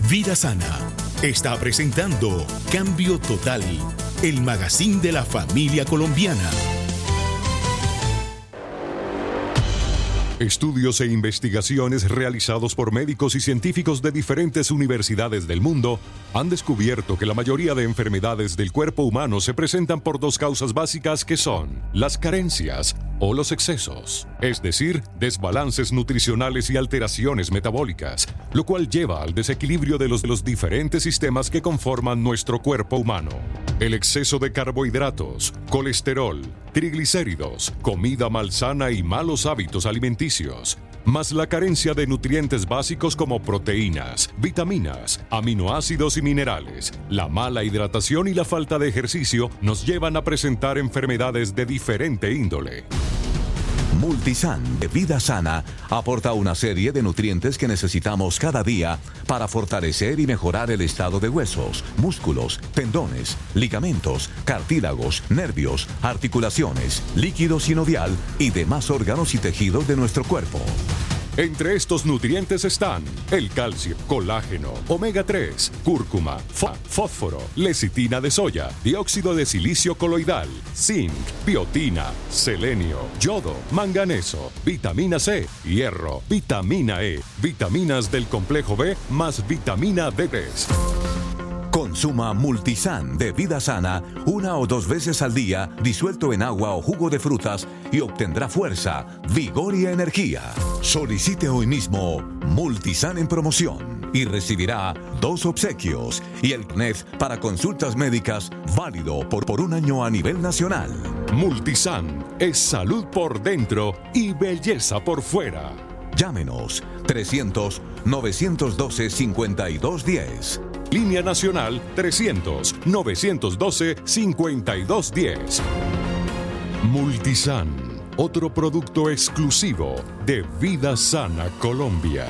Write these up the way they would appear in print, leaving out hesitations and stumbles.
Vida Sana está presentando Cambio Total, el magazine de la familia colombiana. Estudios e investigaciones realizados por médicos y científicos de diferentes universidades del mundo han descubierto que la mayoría de enfermedades del cuerpo humano se presentan por dos causas básicas que son las carencias o los excesos, es decir, desbalances nutricionales y alteraciones metabólicas, lo cual lleva al desequilibrio de los diferentes sistemas que conforman nuestro cuerpo humano. El exceso de carbohidratos, colesterol, triglicéridos, comida malsana y malos hábitos alimenticios, más la carencia de nutrientes básicos como proteínas, vitaminas, aminoácidos y minerales, la mala hidratación y la falta de ejercicio nos llevan a presentar enfermedades de diferente índole. Multisan de Vida Sana aporta una serie de nutrientes que necesitamos cada día para fortalecer y mejorar el estado de huesos, músculos, tendones, ligamentos, cartílagos, nervios, articulaciones, líquido sinovial y demás órganos y tejidos de nuestro cuerpo. Entre estos nutrientes están el calcio, colágeno, omega 3, cúrcuma, fósforo, lecitina de soya, dióxido de silicio coloidal, zinc, biotina, selenio, yodo, manganeso, vitamina C, hierro, vitamina E, vitaminas del complejo B más vitamina D3. Consuma Multisan de Vida Sana 1 o 2 veces al día, disuelto en agua o jugo de frutas, y obtendrá fuerza, vigor y energía. Solicite hoy mismo Multisan en promoción y recibirá 2 obsequios y el CNEF para consultas médicas válido por 1 año a nivel nacional. Multisan es salud por dentro y belleza por fuera. Llámenos 300-912-5210. Línea Nacional 300-912-5210. Multisan, otro producto exclusivo de Vida Sana Colombia.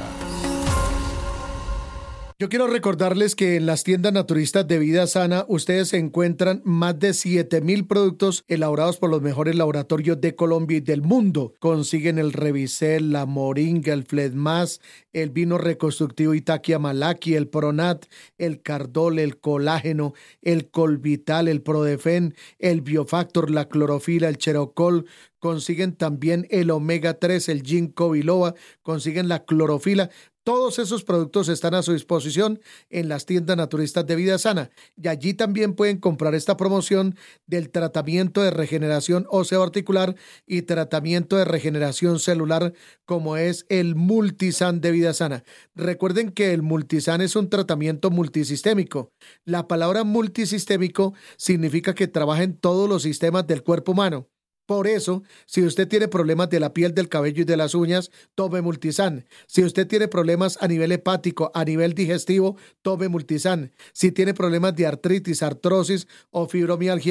Yo quiero recordarles que en las tiendas naturistas de Vida Sana ustedes encuentran más de 7,000 productos elaborados por los mejores laboratorios de Colombia y del mundo. Consiguen el Revicel, la Moringa, el Fledmas, el vino reconstructivo Itaquia Malaki, el Pronat, el Cardol, el colágeno, el Colvital, el Prodefen, el Biofactor, la clorofila, el Cherocol. Consiguen también el omega 3, el ginkgo biloba, consiguen la clorofila. Todos esos productos están a su disposición en las tiendas naturistas de Vida Sana, y allí también pueden comprar esta promoción del tratamiento de regeneración óseo-articular y tratamiento de regeneración celular, como es el Multisan de Vida Sana. Recuerden que el Multisan es un tratamiento multisistémico. La palabra multisistémico significa que trabaja en todos los sistemas del cuerpo humano. Por eso, si usted tiene problemas de la piel, del cabello y de las uñas, tome Multisan. Si usted tiene problemas a nivel hepático, a nivel digestivo, tome Multisan. Si tiene problemas de artritis, artrosis o fibromialgia,